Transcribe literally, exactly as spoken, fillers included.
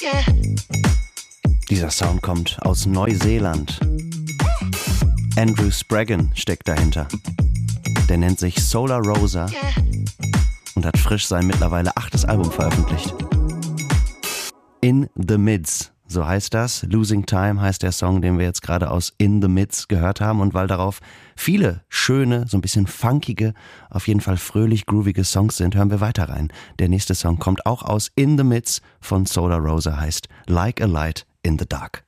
Dieser Sound kommt aus Neuseeland. Andrew Spraggan steckt dahinter. Der nennt sich Solar Rosa und hat frisch sein mittlerweile achtes Album veröffentlicht. In the Mids, so heißt das. Losing Time heißt der Song, den wir jetzt gerade aus In the Mids gehört haben. Und weil darauf viele schöne, so ein bisschen funkige, auf jeden Fall fröhlich groovige Songs sind, hören wir weiter rein. Der nächste Song kommt auch aus In the Mids von Solar Rosa, heißt Like a Light in the Dark.